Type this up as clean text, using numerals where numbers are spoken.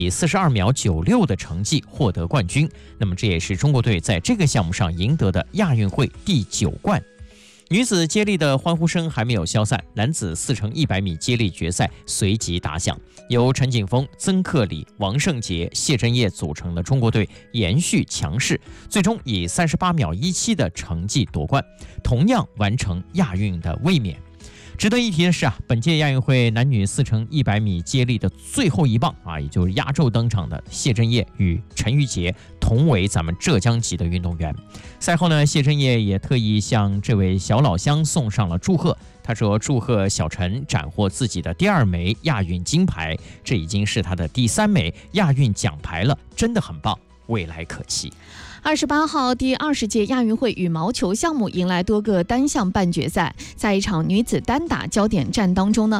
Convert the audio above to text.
以42秒96的成绩获得冠军。那么这也是中国队在这个项目上赢得的亚运会第9冠。女子接力的欢呼声还没有消散，男子4x100米接力决赛随即打响，由陈景峰、曾克礼、王胜杰、谢震业组成的中国队延续强势，最终以38秒17的成绩夺冠，同样完成亚运的卫冕。值得一提的是本届亚运会男女4x100米接力的最后一棒也就是压轴登场的谢震业与陈玉洁同为咱们浙江籍的运动员。赛后呢，谢震业也特意向这位小老乡送上了祝贺。他说：“祝贺小陈斩获自己的第2枚亚运金牌，这已经是他的第3枚亚运奖牌了，真的很棒，未来可期。” 28号，第20届亚运会羽毛球项目迎来多个单项半决赛。在一场女子单打焦点战当中呢，